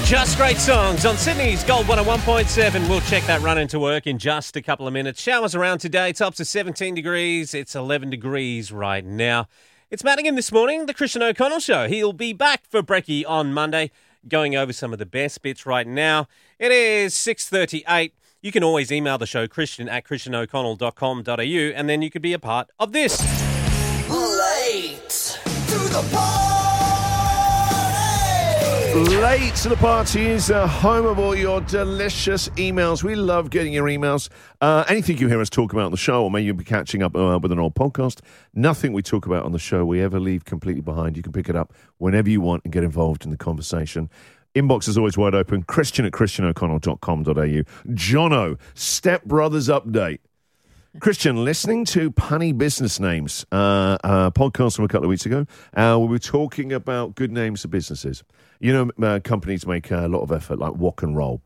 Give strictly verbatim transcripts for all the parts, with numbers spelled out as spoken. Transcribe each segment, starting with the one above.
Just great songs on Sydney's Gold one oh one point seven. We'll check that run into work in just a couple of minutes. Showers around today, tops of seventeen degrees. It's eleven degrees right now. It's Madigan this morning, the Christian O'Connell Show. He'll be back for brekkie on Monday, going over some of the best bits right now. It is six thirty-eight. You can always email the show, Christian at christian o'connell dot com dot a u, and then you could be a part of this. Late to the party! Late to the party is uh, home of all your delicious emails. We love getting your emails. Uh, anything you hear us talk about on the show, or maybe you'll be catching up uh, with an old podcast, nothing we talk about on the show we ever leave completely behind. You can pick it up whenever you want and get involved in the conversation. Inbox is always wide open. Christian at christian o'connell dot com dot a u. Jono, Step Brothers update. Christian, listening to Punny Business Names, uh, uh, podcast from a couple of weeks ago, uh, we were talking about good names for businesses. You know, uh, companies make a lot of effort, like Walk and Roll.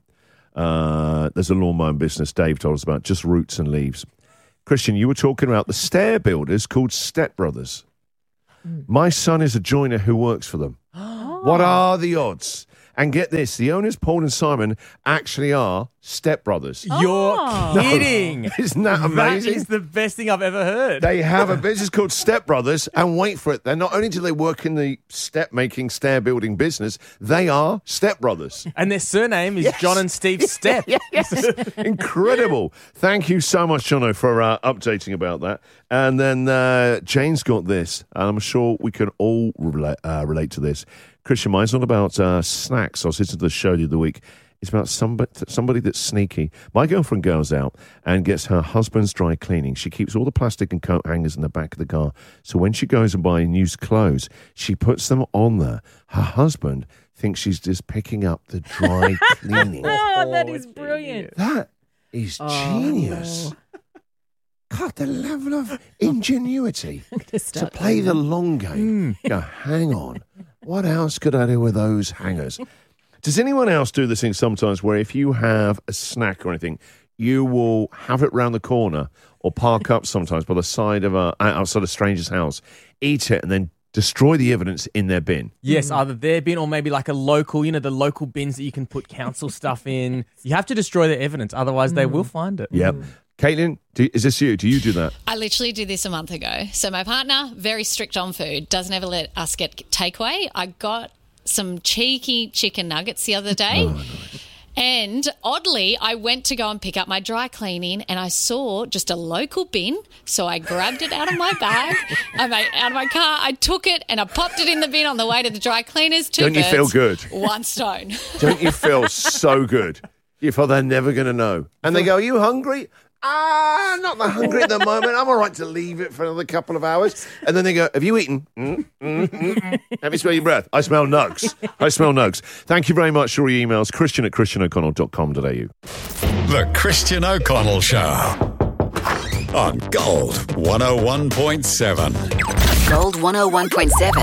Uh, there's a lawn mowing business Dave told us about, just roots and leaves. Christian, you were talking about the stair builders called Step Brothers. Mm. My son is a joiner who works for them. Oh. What are the odds? And get this, the owners, Paul and Simon, actually are stepbrothers. Oh. You're kidding. No. Isn't that amazing? That is the best thing I've ever heard. They have a business called Step Brothers, and wait for it, they're not only do they work in the step-making, stair-building business, they are stepbrothers. And their surname is yes. John and Steve Step. Yes. Incredible. Thank you so much, Jono, for uh, updating about that. And then uh, Jane's got this, and I'm sure we can all relate, uh, relate to this. Christian, mine's not about uh, snacks. I was listening to the show the other week. It's about somebody, somebody that's sneaky. My girlfriend goes out and gets her husband's dry cleaning. She keeps all the plastic and coat hangers in the back of the car. So when she goes and buys used clothes, she puts them on there. Her husband thinks she's just picking up the dry cleaning. Oh, that is brilliant. That is oh, genius. No. God, the level of ingenuity to play the long game. Mm. Go, hang on. What else could I do with those hangers? Does anyone else do this thing sometimes where if you have a snack or anything, you will have it round the corner or park up sometimes by the side of a outside a stranger's house, eat it, and then destroy the evidence in their bin? Yes, mm. either their bin or maybe like a local, you know, the local bins that you can put council stuff in. You have to destroy the evidence, otherwise mm. they will find it. Yep. Mm. Caitlin, do, is this you? Do you do that? I literally did this a month ago. So my partner, very strict on food, doesn't ever let us get takeaway. I got some cheeky chicken nuggets the other day. Oh, nice. And oddly, I went to go and pick up my dry cleaning and I saw just a local bin. So I grabbed it out of my bag, I made, out of my car. I took it and I popped it in the bin on the way to the dry cleaners. Two Don't birds, you feel good? One stone. Don't you feel so good? You feel they're never going to know. And they go, are you hungry? Ah, not that hungry at the moment. I'm all right to leave it for another couple of hours. And then they go, have you eaten? Mm, mm, mm. Let me smell your breath. I smell nugs. I smell nugs. Thank you very much for your emails. Christian at christian o'connell dot com dot a u. The Christian O'Connell Show on Gold one oh one point seven. Gold one oh one point seven.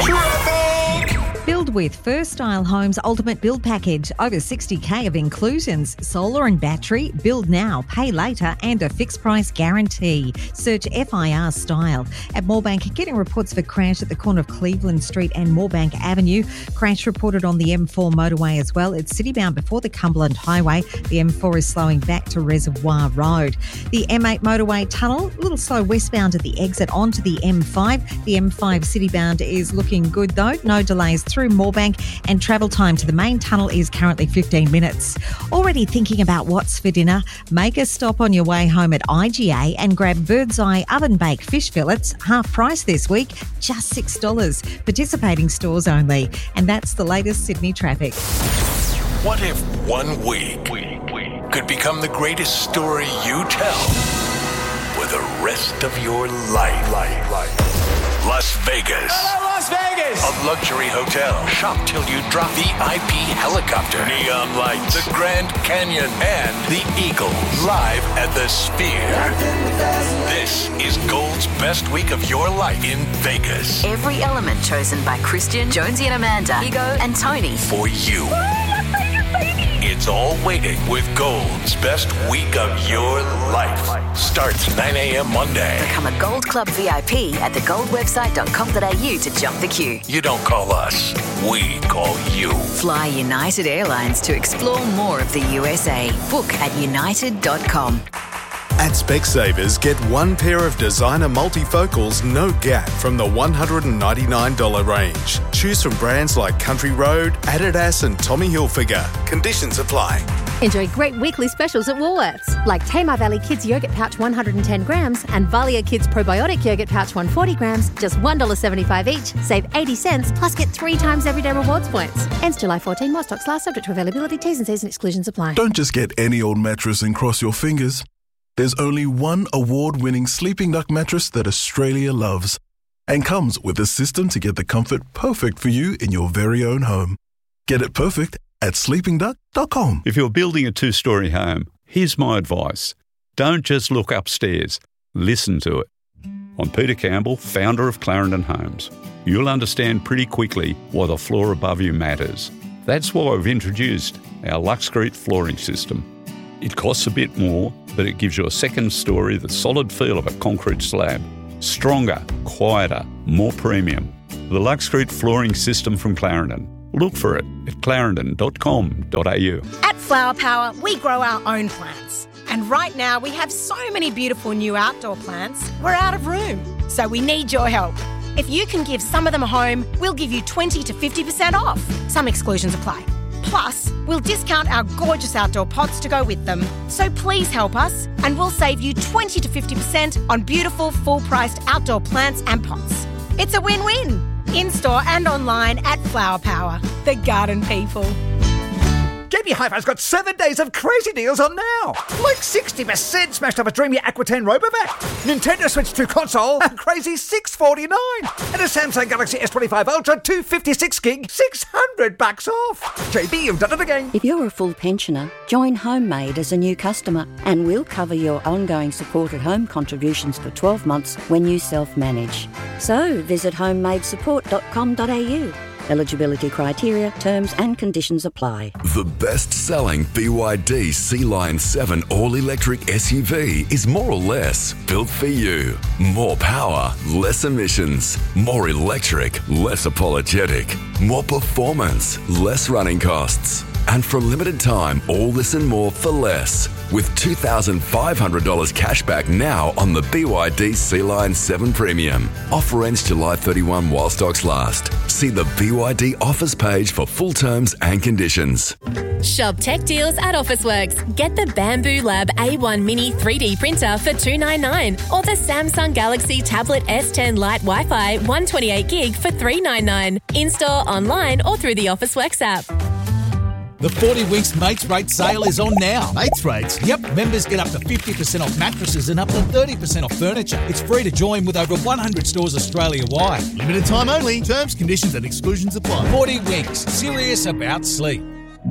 Build with First Style Homes Ultimate Build Package. Over sixty K of inclusions. Solar and battery. Build now, pay later, and a fixed price guarantee. Search F I R Style. At Moorebank, getting reports for crash at the corner of Cleveland Street and Moorebank Avenue. Crash reported on the M four motorway as well. It's citybound before the Cumberland Highway. The M four is slowing back to Reservoir Road. The M eight motorway tunnel, a little slow westbound at the exit onto the M five. The M five citybound is looking good though. No delays through Moorebank, and travel time to the main tunnel is currently fifteen minutes. Already thinking about what's for dinner? Make a stop on your way home at I G A and grab Bird's Eye oven-baked fish fillets, half price this week, just six dollars. Participating stores only. And that's the latest Sydney traffic. What if one week could become the greatest story you tell for the rest of your life? life, life. Las Vegas. Hello, Las Vegas. A luxury hotel. Shop till you drop. V I P helicopter. Neon lights. The Grand Canyon. And the Eagle. Live at the Sphere. This is Gold's best week of your life in Vegas. Every element chosen by Christian, Jonesy and Amanda, Ego and Tony. For you. Oh, It's all waiting with Gold's best week of your life. Starts nine a.m. Monday. Become a Gold Club V I P at the gold website dot com dot a u to jump the queue. You don't call us, we call you. Fly United Airlines to explore more of the U S A. Book at united dot com. At Specsavers, get one pair of designer multifocals, no gap, from the one hundred ninety-nine dollars range. Choose from brands like Country Road, Adidas and Tommy Hilfiger. Conditions apply. Enjoy great weekly specials at Woolworths, like Tamar Valley Kids Yogurt Pouch one hundred ten grams and Valia Kids Probiotic Yogurt Pouch one hundred forty grams, just one dollar seventy-five each. Save eighty cents, plus get three times everyday rewards points. Ends July fourteenth, while stocks last, subject to availability, T's and C's and exclusions apply. Don't just get any old mattress and cross your fingers. There's only one award-winning Sleeping Duck mattress that Australia loves and comes with a system to get the comfort perfect for you in your very own home. Get it perfect at sleeping duck dot com. If you're building a two-storey home, here's my advice. Don't just look upstairs. Listen to it. I'm Peter Campbell, founder of Clarendon Homes. You'll understand pretty quickly why the floor above you matters. That's why we've introduced our Luxcrete flooring system. It costs a bit more, but it gives you a second story, the solid feel of a concrete slab. Stronger, quieter, more premium. The Luxcrete flooring system from Clarendon. Look for it at clarendon dot com dot a u. At Flower Power, we grow our own plants. And right now, we have so many beautiful new outdoor plants, we're out of room. So we need your help. If you can give some of them a home, we'll give you twenty to fifty percent off. Some exclusions apply. Plus, we'll discount our gorgeous outdoor pots to go with them. So please help us, and we'll save you twenty to fifty percent on beautiful, full-priced outdoor plants and pots. It's a win-win. In-store and online at Flower Power, the garden people. J B Hi-Fi's got seven days of crazy deals on now. Like sixty percent smashed off a Dreamy Aqua ten Robovac. Nintendo Switch two console, a crazy six forty-nine. And a Samsung Galaxy S twenty-five Ultra two fifty-six gig, six hundred bucks off. J B, you've done it again. If you're a full pensioner, join Homemade as a new customer and we'll cover your ongoing supported home contributions for twelve months when you self-manage. So visit homemade support dot com dot a u. Eligibility criteria, terms and conditions apply. The best-selling B Y D Sea Lion seven all-electric S U V is more or less built for you. More power, less emissions. More electric, less apologetic. More performance, less running costs. And for a limited time, all this and more for less. With two thousand five hundred dollars cash back now on the B Y D Sea Lion seven Premium. Offer ends July thirty-first while stocks last. See the B Y D offers page for full terms and conditions. Shop tech deals at Officeworks. Get the Bamboo Lab A one Mini three D printer for two hundred ninety-nine dollars or the Samsung Galaxy Tablet S ten Lite Wi-Fi one twenty-eight gig for three hundred ninety-nine dollars. In-store, online or through the Officeworks app. The forty Winks Mates Rate sale is on now. Mates Rates? Yep. Members get up to fifty percent off mattresses and up to thirty percent off furniture. It's free to join with over one hundred stores Australia-wide. Limited time only. Terms, conditions and exclusions apply. forty Winks. Serious about sleep.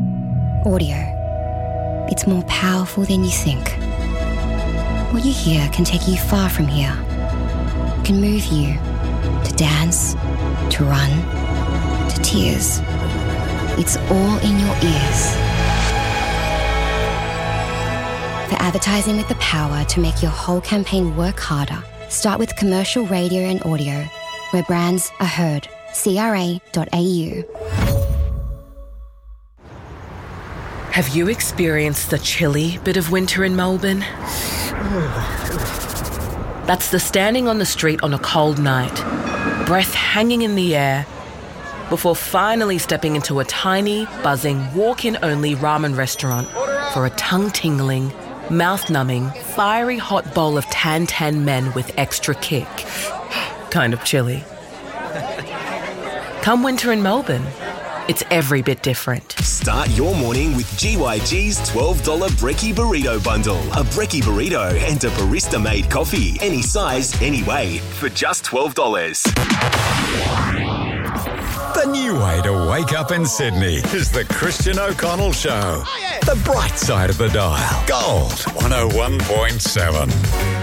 Audio. It's more powerful than you think. What you hear can take you far from here. Can move you to dance, to run, to tears. It's all in your ears. For advertising with the power to make your whole campaign work harder, start with commercial radio and audio, where brands are heard. C R A dot A U. Have you experienced the chilly bit of winter in Melbourne? That's the standing on the street on a cold night, breath hanging in the air, before finally stepping into a tiny, buzzing, walk-in-only ramen restaurant for a tongue-tingling, mouth-numbing, fiery hot bowl of tan-tan men with extra kick. Kind of chilly. Come winter in Melbourne, it's every bit different. Start your morning with G Y G's twelve dollars Brekkie Burrito Bundle. A Brekkie Burrito and a barista-made coffee. Any size, any way, for just twelve dollars. The new way to wake up in Sydney is the Christian O'Connell Show. Oh, yeah. The bright side of the dial. Gold one oh one point seven.